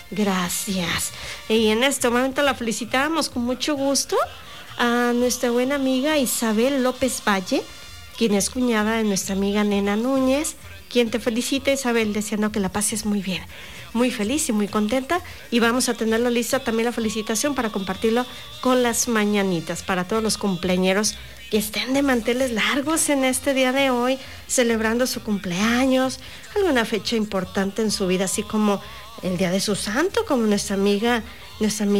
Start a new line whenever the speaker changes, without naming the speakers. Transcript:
Gracias. Y en este momento la felicitamos con mucho gusto a nuestra buena amiga Isabel López Valle, quien es cuñada de nuestra amiga Nena Núñez, quien te felicita, Isabel, deseando que la pases muy bien, muy feliz y muy contenta. Y vamos a tenerlo lista también la felicitación para compartirlo con las mañanitas, para todos los cumpleañeros que estén de manteles largos en este día de hoy, celebrando su cumpleaños, alguna fecha importante en su vida, así como el día de su santo, como nuestra amiga